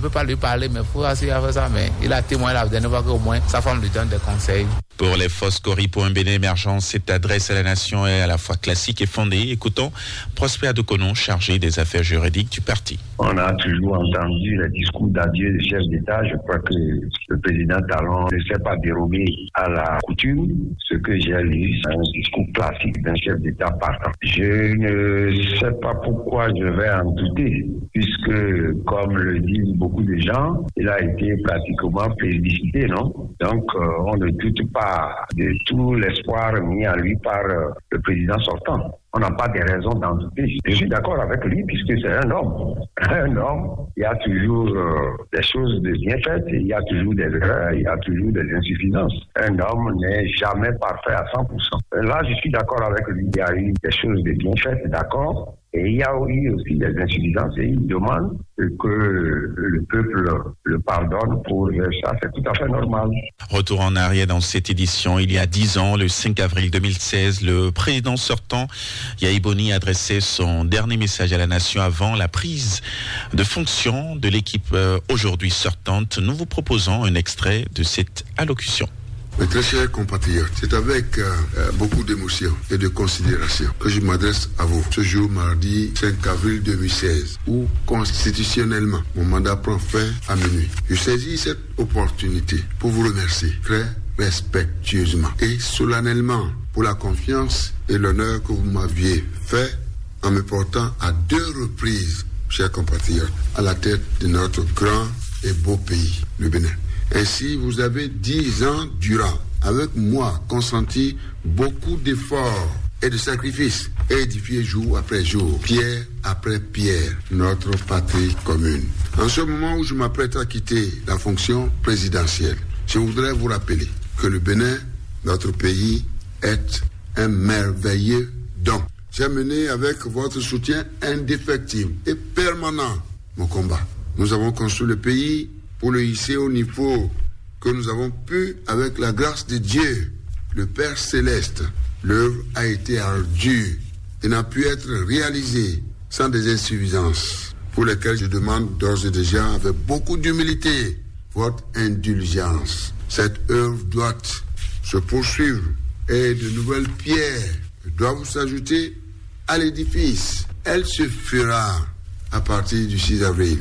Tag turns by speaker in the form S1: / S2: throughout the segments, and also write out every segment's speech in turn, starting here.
S1: peux pas lui parler, mais pour assurer avec ça, mais il a témoigné la dernière fois qu'au moins sa femme lui donne des conseils.
S2: Pour les Foscori, pour un Bénin émergent, cette adresse à la nation est à la fois classique et fondée. Écoutons Prosper Adokonon, chargé des affaires juridiques du parti.
S3: On a toujours entendu les discours d'adieu des chefs d'État. Je crois que le président Talon ne s'est pas dérobé à la coutume. Ce que j'ai lu, c'est un discours classique d'un chef d'État partant. Je ne sais pas pourquoi je vais en douter, puisque, comme le disent beaucoup de gens, il a été pratiquement plébiscité, non? Donc, on ne doute pas de tout l'espoir mis en lui par le président sortant. On n'a pas de raison d'en douter. Je suis d'accord avec lui puisque c'est un homme. Un homme, il y a toujours des choses de bien faites, il y a toujours des erreurs, il y a toujours des insuffisances. Un homme n'est jamais parfait à 100%. Là, je suis d'accord avec lui. Il y a eu des choses de bien faites, d'accord. Et il y a eu aussi des insuffisances et il demande que le peuple le pardonne pour ça. C'est tout à fait normal.
S2: Retour en arrière dans cette édition. Il y a 10 ans, le 5 avril 2016, le président sortant, Yahya Boni, a adressé son dernier message à la nation avant la prise de fonction de l'équipe aujourd'hui sortante. Nous vous proposons un extrait de cette allocution.
S4: Mes très chers compatriotes, c'est avec beaucoup d'émotion et de considération que je m'adresse à vous ce jour mardi 5 avril 2016 où constitutionnellement mon mandat prend fin à minuit. Je saisis cette opportunité pour vous remercier très respectueusement et solennellement pour la confiance et l'honneur que vous m'aviez fait en me portant à 2 reprises, chers compatriotes, à la tête de notre grand et beau pays, le Bénin. Ainsi, vous avez 10 ans durant, avec moi, consenti beaucoup d'efforts et de sacrifices, et édifié jour après jour, pierre après pierre, notre patrie commune. En ce moment où je m'apprête à quitter la fonction présidentielle, je voudrais vous rappeler que le Bénin, notre pays, est un merveilleux don. J'ai mené avec votre soutien indéfectible et permanent mon combat. Nous avons construit le pays pour le hisser au niveau que nous avons pu avec la grâce de Dieu, le Père Céleste. L'œuvre a été ardue et n'a pu être réalisée sans des insuffisances pour lesquelles je demande d'ores et déjà avec beaucoup d'humilité votre indulgence. Cette œuvre doit se poursuivre et de nouvelles pierres doivent s'ajouter à l'édifice. Elle se fera à partir du 6 avril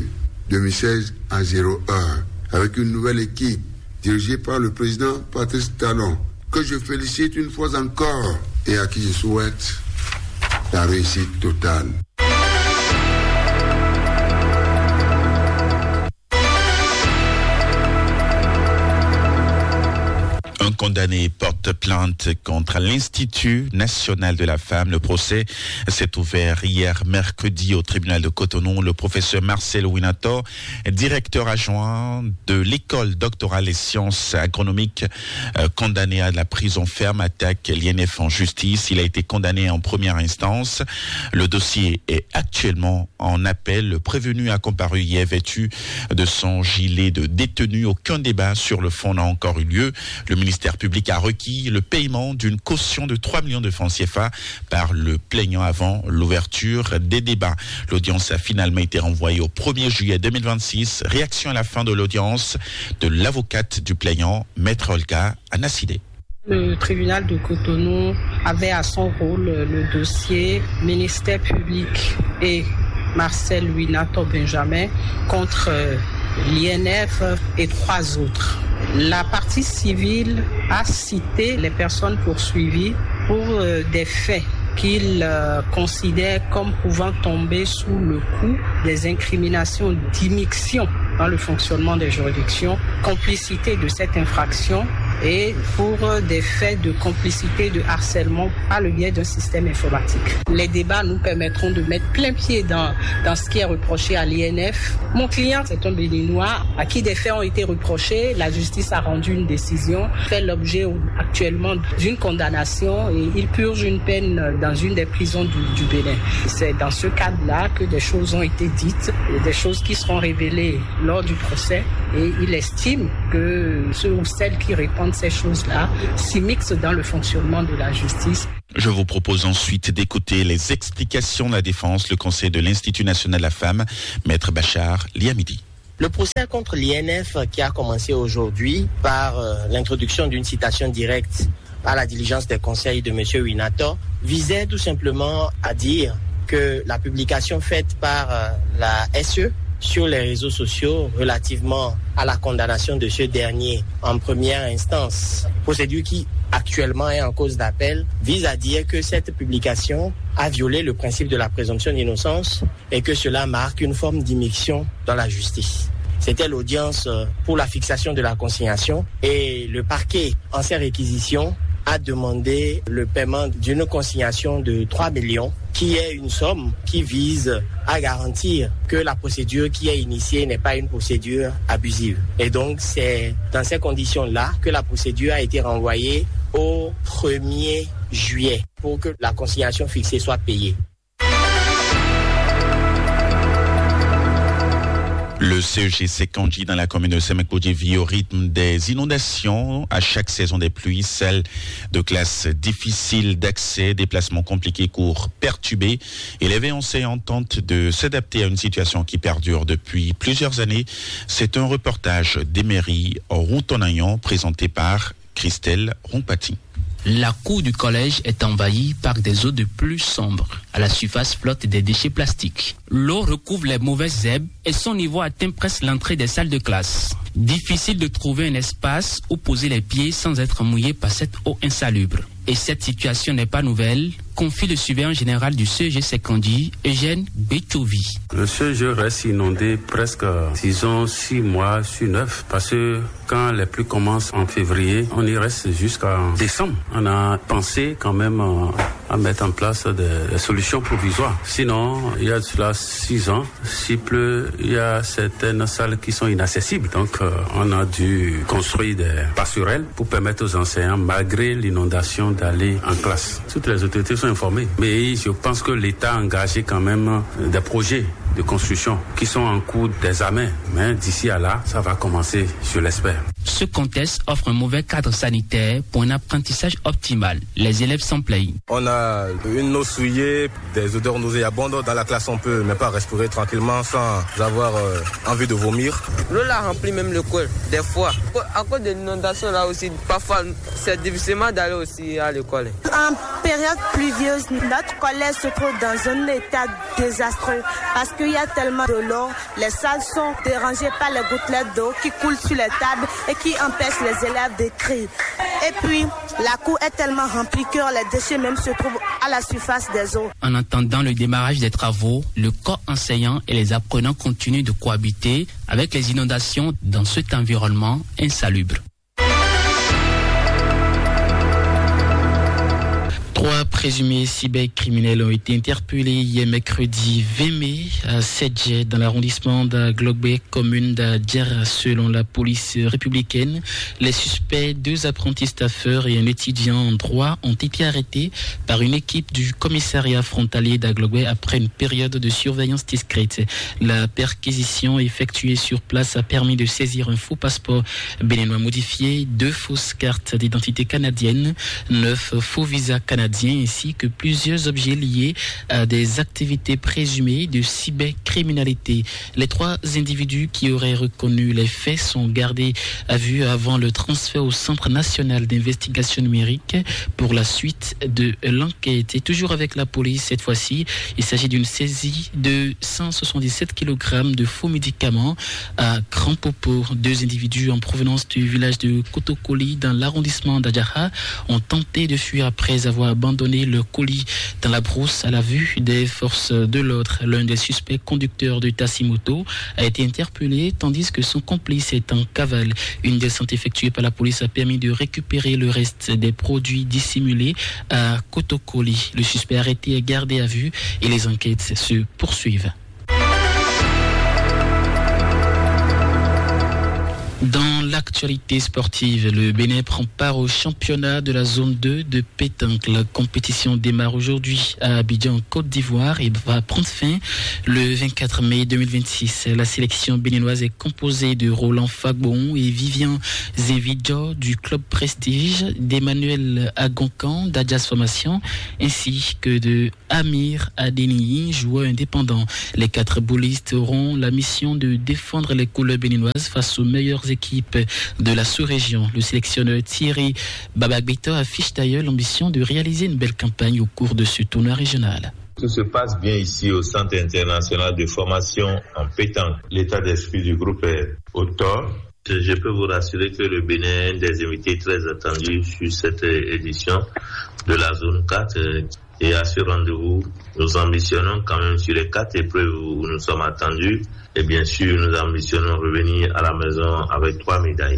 S4: 2016 à 01 avec une nouvelle équipe dirigée par le président Patrice Talon que je félicite une fois encore et à qui je souhaite la réussite totale.
S2: Un condamné porte plainte contre l'Institut national de la femme. Le procès s'est ouvert hier mercredi au tribunal de Cotonou. Le professeur Marcel Winato, directeur adjoint de l'école doctorale des sciences agronomiques, condamné à la prison ferme, attaque l'INF en justice. Il a été condamné en première instance. Le dossier est actuellement en appel. Le prévenu a comparu hier vêtu de son gilet de détenu. Aucun débat sur le fond n'a encore eu lieu. Le ministère public a requis le paiement d'une caution de 3 millions de francs CFA par le plaignant avant l'ouverture des débats. L'audience a finalement été renvoyée au 1er juillet 2026. Réaction à la fin de l'audience de l'avocate du plaignant, Maître Olga Anasidé.
S5: Le tribunal de Cotonou avait à son rôle le dossier ministère public et Marcel Winato Benjamin contre l'INF et 3 autres. La partie civile a cité les personnes poursuivies pour des faits qu'il considère comme pouvant tomber sous le coup des incriminations d'immixtion dans le fonctionnement des juridictions, complicité de cette infraction et pour des faits de complicité de harcèlement par le biais d'un système informatique. Les débats nous permettront de mettre plein pied dans ce qui est reproché à l'INF. Mon client, c'est un Béninois à qui des faits ont été reprochés. La justice a rendu une décision, fait l'objet actuellement d'une condamnation et il purge une peine dans une des prisons du Bénin. C'est dans ce cadre-là que des choses ont été dites, des choses qui seront révélées lors du procès et il estime que ceux ou celles qui répondent ces choses-là s'immiscent dans le fonctionnement de la justice.
S2: Je vous propose ensuite d'écouter les explications de la défense, le conseil de l'Institut national de la femme, Maître Bachar Liamidi.
S6: Le procès contre l'INF qui a commencé aujourd'hui par l'introduction d'une citation directe à la diligence des conseils de M. Winator visait tout simplement à dire que la publication faite par la SE sur les réseaux sociaux relativement à la condamnation de ce dernier en première instance, procédure qui actuellement est en cause d'appel, vise à dire que cette publication a violé le principe de la présomption d'innocence et que cela marque une forme d'immixtion dans la justice. C'était l'audience pour la fixation de la consignation et le parquet, en ses réquisitions, a demandé le paiement d'une consignation de 3 millions, qui est une somme qui vise à garantir que la procédure qui est initiée n'est pas une procédure abusive. Et donc, c'est dans ces conditions-là que la procédure a été renvoyée au 1er juillet pour que la consignation fixée soit payée.
S2: Le CEG Sekandji dans la commune de Semekoudji vit au rythme des inondations à chaque saison des pluies, celles de classes difficiles d'accès, déplacements compliqués, cours perturbés. Et les enseignants tentent de s'adapter à une situation qui perdure depuis plusieurs années. C'est un reportage d'Emery Routonayan présenté par Christelle Rompati.
S7: La cour du collège est envahie par des eaux de pluie sombres. À la surface flottent des déchets plastiques. L'eau recouvre les mauvaises herbes et son niveau atteint presque l'entrée des salles de classe. Difficile de trouver un espace où poser les pieds sans être mouillé par cette eau insalubre. Et cette situation n'est pas nouvelle, confie le surveillant général du CEG Sekandji, Eugène Betchovi.
S8: Le CEG reste inondé presque, 6 mois sur 9, parce que quand les pluies commencent en février, on y reste jusqu'à décembre. On a pensé quand même à mettre en place des solutions provisoires. Sinon, il y a cela 6 ans, s'il pleut, il y a certaines salles qui sont inaccessibles. Donc, on a dû construire des passerelles pour permettre aux enseignants, malgré l'inondation, d'aller en classe. Toutes les autorités sont informées. Mais je pense que l'État a engagé quand même des projets de construction qui sont en cours d'examen. Mais d'ici à là, ça va commencer, je l'espère.
S7: Ce contexte offre un mauvais cadre sanitaire pour un apprentissage optimal. Les élèves s'en plaignent.
S9: On a une eau souillée, des odeurs nauséabondes. Dans la classe, on peut même pas respirer tranquillement sans avoir envie de vomir.
S10: L'eau l'a rempli même le col, des fois. À cause de l'inondation là aussi, parfois c'est difficilement d'aller aussi à l'école.
S11: En période pluvieuse, notre collège se trouve dans un état désastreux parce qu'il y a tellement de l'eau. Les salles sont dérangées par les gouttelettes d'eau qui coulent sur les tables et qui empêchent les élèves d'écrire. Et puis, la cour est tellement remplie que les déchets même se trouvent à la surface des eaux.
S7: En attendant le démarrage des travaux, le corps enseignant et les apprenants continuent de cohabiter avec les inondations dans cet environnement insalubre. 3 présumés cybercriminels ont été interpellés hier mercredi 20 mai à Sedje dans l'arrondissement d'Aglogbe, commune d'Adjer. Selon la police républicaine, les suspects, 2 apprentis staffeurs et un étudiant en droit, ont été arrêtés par une équipe du commissariat frontalier d'Aglogbe après une période de surveillance discrète. La perquisition effectuée sur place a permis de saisir un faux passeport béninois modifié, 2 fausses cartes d'identité canadiennes, 9 faux visas canadiens ainsi que plusieurs objets liés à des activités présumées de cybercriminalité. Les 3 individus qui auraient reconnu les faits sont gardés à vue avant le transfert au Centre national d'investigation numérique pour la suite de l'enquête. Et toujours avec la police cette fois-ci, il s'agit d'une saisie de 177 kg de faux médicaments à Grand Popo. 2 individus en provenance du village de Kotokoli dans l'arrondissement d'Adjara ont tenté de fuir après avoir abandonné le colis dans la brousse à la vue des forces de l'ordre. L'un des suspects conducteurs de Tassimoto a été interpellé tandis que son complice est en cavale. Une descente effectuée par la police a permis de récupérer le reste des produits dissimulés à Kotokoli. Le suspect arrêté est gardé à vue et les enquêtes se poursuivent. Dans l'actualité l'actualité sportive, le Bénin prend part au championnat de la zone 2 de pétanque. La compétition démarre aujourd'hui à Abidjan, Côte d'Ivoire et va prendre fin le 24 mai 2026. La sélection béninoise est composée de Roland Fagbon et Vivian Zevidjo du club Prestige, d'Emmanuel Agoncan d'Adjas Formation ainsi que de Amir Adeniyi, joueur indépendant. Les 4 boulistes auront la mission de défendre les couleurs béninoises face aux meilleures équipes de la sous-région. Le sélectionneur Thierry Babagbito affiche d'ailleurs l'ambition de réaliser une belle campagne au cours de ce tournoi régional.
S12: Tout se passe bien ici au Centre international de formation en pétanque. L'état d'esprit du groupe est au top. Je peux vous rassurer que le Bénin est un des invités très attendus sur cette édition de la zone 4. Et à ce rendez-vous, nous ambitionnons quand même sur les 4 épreuves où nous sommes attendus. Et bien sûr, nous ambitionnons revenir à la maison avec 3 médailles.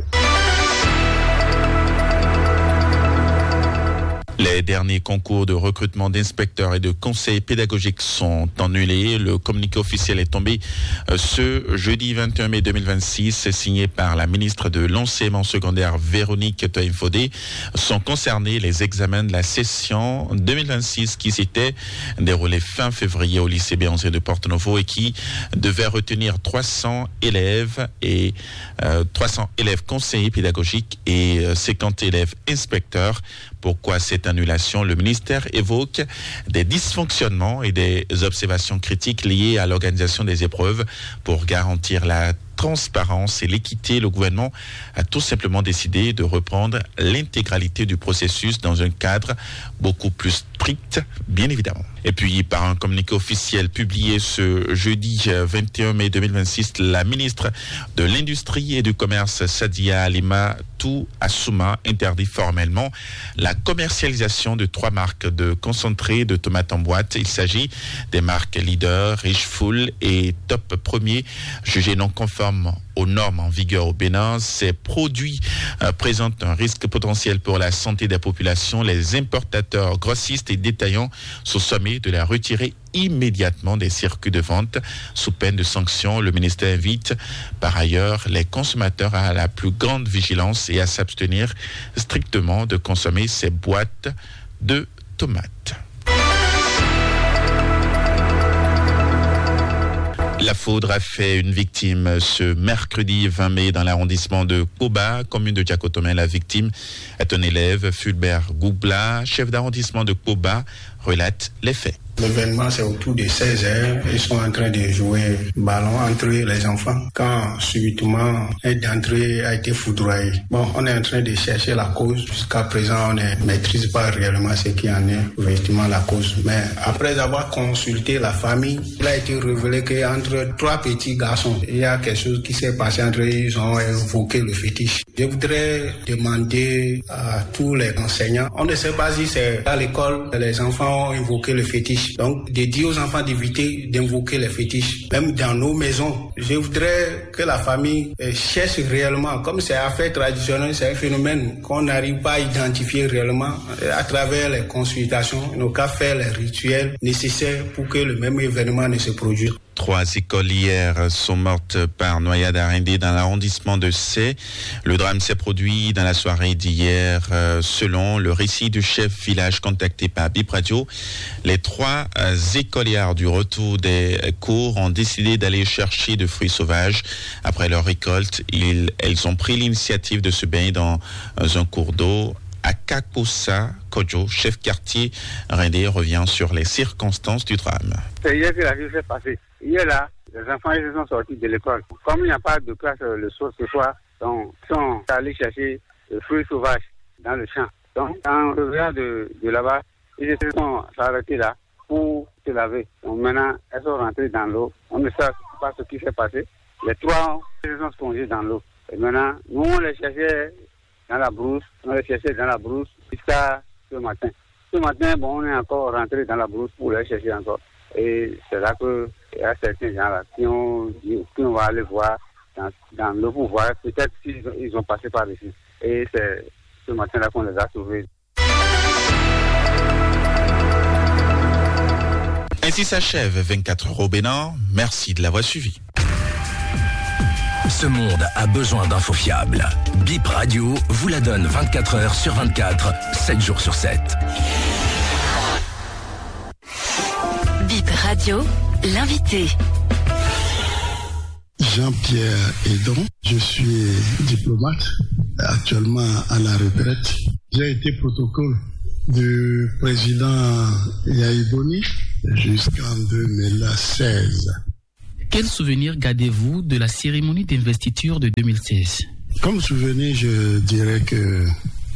S2: Les derniers concours de recrutement d'inspecteurs et de conseillers pédagogiques sont annulés. Le communiqué officiel est tombé ce jeudi 21 mai 2026, signé par la ministre de l'Enseignement secondaire Véronique Toïmfodé. Sont concernés les examens de la session 2026 qui s'était déroulée fin février au lycée Béancé de Porto-Novo et qui devait retenir 300 élèves conseillers pédagogiques et 50 élèves inspecteurs. Pourquoi cette annulation? Le ministère évoque des dysfonctionnements et des observations critiques liées à l'organisation des épreuves. Pour garantir la transparence et l'équité, le gouvernement a tout simplement décidé de reprendre l'intégralité du processus dans un cadre beaucoup plus strict, bien évidemment. Et puis, par un communiqué officiel publié ce jeudi 21 mai 2026, la ministre de l'Industrie et du Commerce, Sadia Alima Assouma, interdit formellement la commercialisation de 3 marques de concentré de tomates en boîte. Il s'agit des marques Leader, Richeful et Top Premier, jugées non conformes aux normes en vigueur au Bénin. Ces produits présentent un risque potentiel pour la santé des populations. Les importateurs, grossistes et détaillants sont sommés de la retirer immédiatement des circuits de vente sous peine de sanctions. Le ministère invite par ailleurs les consommateurs à la plus grande vigilance et à s'abstenir strictement de consommer ces boîtes de tomates. La foudre a fait une victime ce mercredi 20 mai dans l'arrondissement de Koba, commune de Djakotomé. La victime est un élève, Fulbert Goubla, chef d'arrondissement de Koba, relate les faits.
S13: L'événement, c'est autour de 16h. Ils sont en train de jouer ballon entre les enfants. Quand subitement, un d'entre eux a été foudroyé. Bon, on est en train de chercher la cause. Jusqu'à présent, on ne maîtrise pas réellement ce qui en est effectivement la cause. Mais après avoir consulté la famille, il a été révélé qu'entre 3 petits garçons, il y a quelque chose qui s'est passé entre eux. Ils ont évoqué le fétiche. Je voudrais demander à tous les enseignants, on ne sait pas si c'est à l'école que les enfants ont évoqué le fétiche. Donc, de dire aux enfants d'éviter d'invoquer les fétiches. Même dans nos maisons, je voudrais que la famille cherche réellement, comme c'est affaire traditionnelle, c'est un phénomène qu'on n'arrive pas à identifier réellement à travers les consultations, nos cas faire les rituels nécessaires pour que le même événement ne se produise.
S2: 3 écolières sont mortes par noyade arrêtée dans l'arrondissement de Sey. Le drame s'est produit dans la soirée d'hier. Selon le récit du chef village contacté par Bip Radio, les 3 écolières du retour des cours ont décidé d'aller chercher de fruits sauvages. Après leur récolte, elles ont pris l'initiative de se baigner dans un cours d'eau. Akakusa Kojo, chef quartier Rindé, revient sur les circonstances du drame.
S14: C'est hier que la vie s'est passée. Hier là, les enfants ils sont sortis de l'école. Comme il n'y a pas de classe le soir ce soir, donc ils sont allés chercher des fruits sauvages dans le champ. Donc en revenant de là-bas, ils se sont arrêtés là pour se laver. Donc maintenant, elles sont rentrées dans l'eau. On ne sait pas ce qui s'est passé. Les 3 ils sont plongés dans l'eau. Et maintenant, nous on les cherchait dans la brousse, jusqu'à ce matin. Ce matin, bon, on est encore rentré dans la brousse pour les chercher encore. Et c'est là qu'il y a certains gens là qui ont dit qu'on va aller voir dans le pouvoir, peut-être qu'ils ont passé par ici. Et c'est ce matin là qu'on les a trouvés.
S2: Ainsi s'achève 24 heures au Bénin. Merci de l'avoir suivi.
S15: Ce monde a besoin d'infos fiables. Bip Radio vous la donne 24 heures sur 24, 7 jours sur 7.
S16: Bip Radio, l'invité.
S17: Jean-Pierre Edon, je suis diplomate, actuellement à la retraite. J'ai été protocole du président Yahya Boni jusqu'en 2016.
S7: Quel souvenir gardez-vous de la cérémonie d'investiture de 2016?
S17: Comme souvenir, je dirais que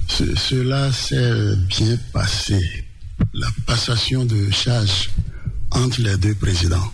S17: cela s'est bien passé. La passation de charge entre les deux présidents.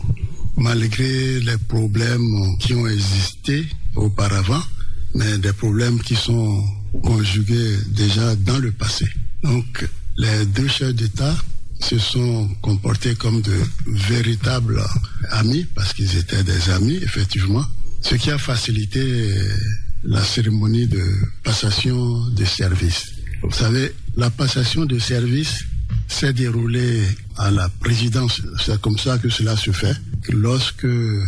S17: Malgré les problèmes qui ont existé auparavant, mais des problèmes qui sont conjugués déjà dans le passé. Donc, les deux chefs d'État se sont comportés comme de véritables amis, parce qu'ils étaient des amis, effectivement, ce qui a facilité la cérémonie de passation de service. Vous savez, la passation de service s'est déroulée à la présidence. C'est comme ça que cela se fait. Lorsque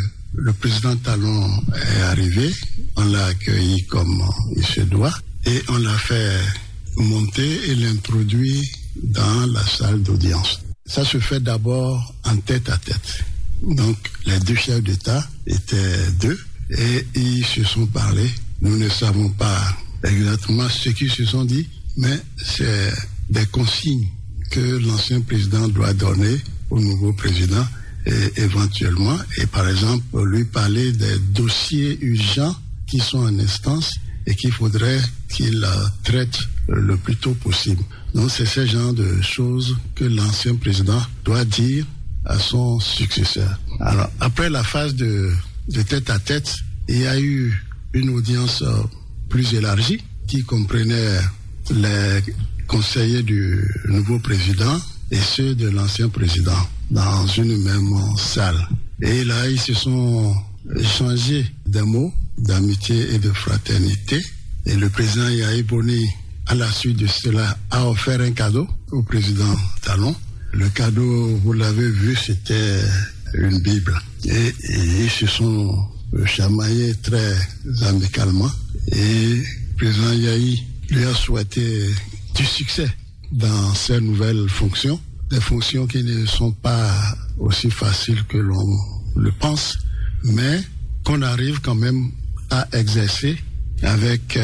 S17: le président Talon est arrivé, on l'a accueilli comme il se doit et on l'a fait monter et l'introduit dans la salle d'audience. Ça se fait d'abord en tête à tête. Donc les deux chefs d'État étaient deux et ils se sont parlé. Nous ne savons pas exactement ce qu'ils se sont dit, mais c'est des consignes que l'ancien président doit donner au nouveau président et éventuellement, et par exemple lui parler des dossiers urgents qui sont en instance et qu'il faudrait qu'il traite le plus tôt possible. Donc c'est ce genre de choses que l'ancien président doit dire à son successeur. Alors après la phase de tête à tête, il y a eu une audience plus élargie qui comprenait les conseillers du nouveau président et ceux de l'ancien président dans une même salle. Et là, ils se sont échangés des mots d'amitié et de fraternité. Et le président Yahya Boni, à la suite de cela, a offert un cadeau au président Talon. Le cadeau, vous l'avez vu, c'était une Bible. Et ils se sont chamaillés très amicalement. Et le président Yahya lui a souhaité du succès dans ses nouvelles fonctions, des fonctions qui ne sont pas aussi faciles que l'on le pense, mais qu'on arrive quand même à exercer avec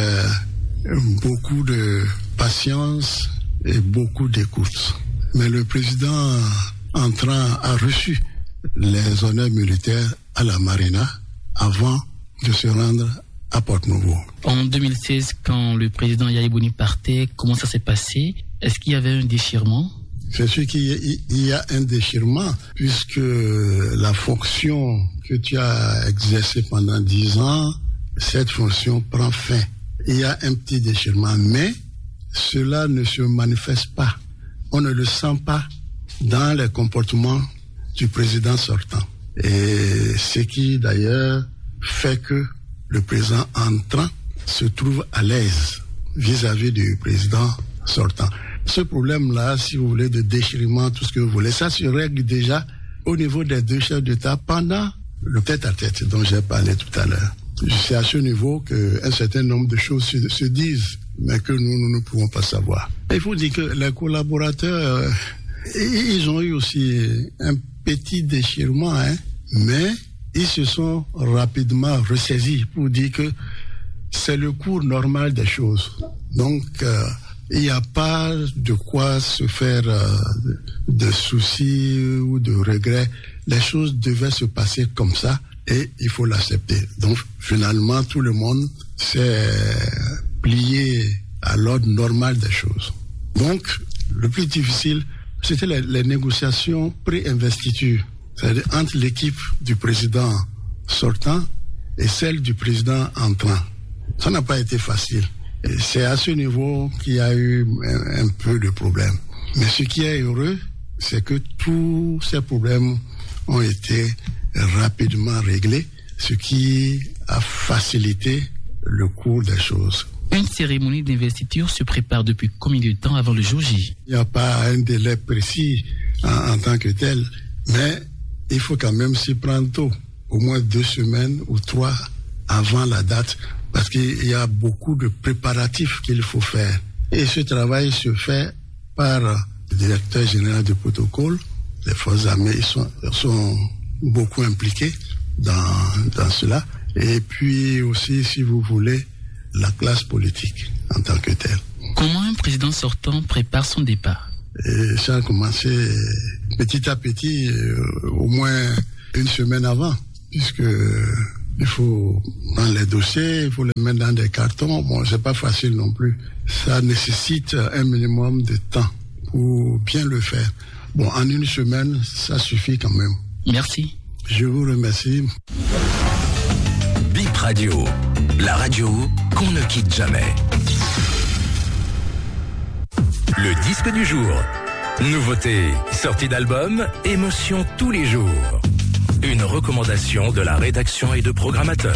S17: beaucoup de patience et beaucoup d'écoute. Mais le président entrant a reçu les honneurs militaires à la Marina avant de se rendre à Porte-Nouveau.
S7: En 2016, quand le président Yahya Boni partait, comment ça s'est passé? Est-ce qu'il y avait un déchirement?
S17: C'est sûr qu'il y a un déchirement, puisque la fonction que tu as exercée pendant 10 ans, cette fonction prend fin. Il y a un petit déchirement, mais cela ne se manifeste pas. On ne le sent pas dans les comportements du président sortant. Et ce qui d'ailleurs fait que le président entrant se trouve à l'aise vis-à-vis du président sortant. Ce problème-là, si vous voulez, de déchirement, tout ce que vous voulez, ça se règle déjà au niveau des deux chefs d'État pendant le tête-à-tête dont j'ai parlé tout à l'heure. C'est à ce niveau qu'un certain nombre de choses se disent, mais que nous ne pouvons pas savoir. Il faut dire que les collaborateurs, ils ont eu aussi un petit déchirement, mais ils se sont rapidement ressaisis pour dire que c'est le cours normal des choses. Donc, il n'y a pas de quoi se faire de soucis ou de regrets. Les choses devaient se passer comme ça et il faut l'accepter. Donc, finalement, tout le monde s'est plié à l'ordre normal des choses. Donc, le plus difficile, c'était les négociations pré-investiture. C'est-à-dire entre l'équipe du président sortant et celle du président entrant. Ça n'a pas été facile. Et c'est à ce niveau qu'il y a eu un peu de problèmes. Mais ce qui est heureux, c'est que tous ces problèmes ont été rapidement réglés, ce qui a facilité le cours des choses.
S7: Une cérémonie d'investiture se prépare depuis combien de temps avant le jour J?
S17: Il n'y a pas un délai précis en tant que tel, mais il faut quand même s'y prendre tôt, au moins 2 semaines ou 3 avant la date, parce qu'il y a beaucoup de préparatifs qu'il faut faire. Et ce travail se fait par le directeur général du protocole. Les forces armées sont beaucoup impliquées dans cela. Et puis aussi, si vous voulez, la classe politique en tant que telle.
S7: Comment un président sortant prépare son départ?
S17: Et ça a commencé petit à petit, au moins une semaine avant, puisque il faut prendre les dossiers, il faut les mettre dans des cartons. Bon, c'est pas facile non plus. Ça nécessite un minimum de temps pour bien le faire. Bon, en une semaine, ça suffit quand même.
S7: Merci.
S17: Je vous remercie.
S15: Bip Radio, la radio qu'on ne quitte jamais. Le disque du jour. Nouveauté, sortie d'album, émotion tous les jours. Une recommandation de la rédaction et de programmateurs.